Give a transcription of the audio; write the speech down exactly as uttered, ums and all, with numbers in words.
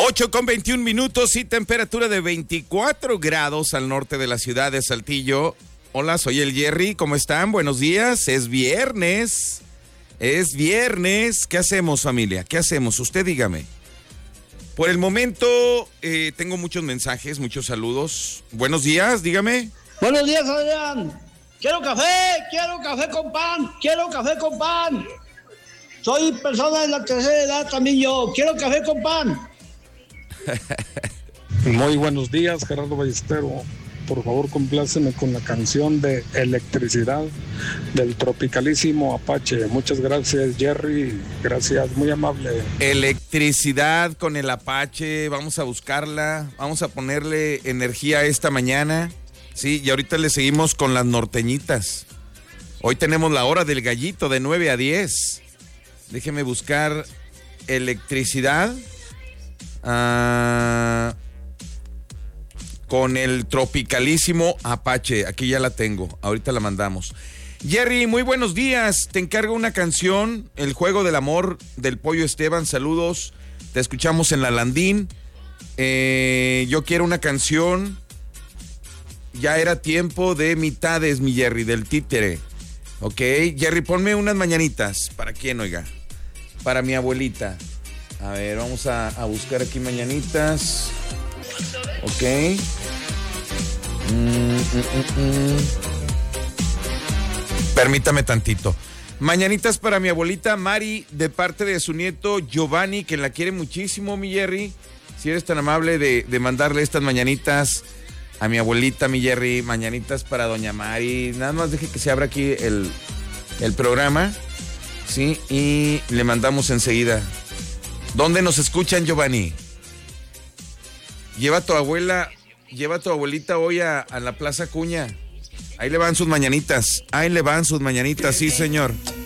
ocho con veintiún minutos y temperatura de veinticuatro grados al norte de la ciudad de Saltillo. Hola, soy el Jerry, ¿cómo están? Buenos días, es viernes, es viernes. ¿Qué hacemos, familia? ¿Qué hacemos? Usted dígame. Por el momento eh, tengo muchos mensajes, muchos saludos. Buenos días, dígame. Buenos días, Adrián. Quiero café, quiero café con pan, quiero café con pan. Soy persona de la tercera edad también yo, quiero café con pan. Muy buenos días, Gerardo Ballestero. Por favor, compláceme con la canción de Electricidad del Tropicalísimo Apache. Muchas gracias, Jerry. Gracias, muy amable. Electricidad con el Apache. Vamos a buscarla. Vamos a ponerle energía esta mañana. Sí, y ahorita le seguimos con las norteñitas. Hoy tenemos la hora del gallito de nueve a diez. Déjeme buscar Electricidad. Ah... con el Tropicalísimo Apache. Aquí ya la tengo, ahorita la mandamos. Jerry, muy buenos días. Te encargo una canción, El Juego del Amor del Pollo Esteban. Saludos, te escuchamos en la Landín. Eh, yo quiero una canción, Ya era tiempo de mitades, mi Jerry, del Títere. Ok, Jerry, ponme unas mañanitas. ¿Para quién, oiga? Para mi abuelita. A ver, vamos a, a buscar aquí mañanitas. Ok. Mm, mm, mm, mm. Permítame tantito. Mañanitas para mi abuelita Mari, de parte de su nieto Giovanni, que la quiere muchísimo, mi Jerry. Si eres tan amable de, de mandarle estas mañanitas a mi abuelita, mi Jerry. Mañanitas para doña Mari. Nada más deje que se abra aquí el, el programa. Sí, y le mandamos enseguida. ¿Dónde nos escuchan, Giovanni? Lleva a tu abuela, lleva a tu abuelita hoy a, a la Plaza Acuña. Ahí le van sus mañanitas, ahí le van sus mañanitas, sí, señor.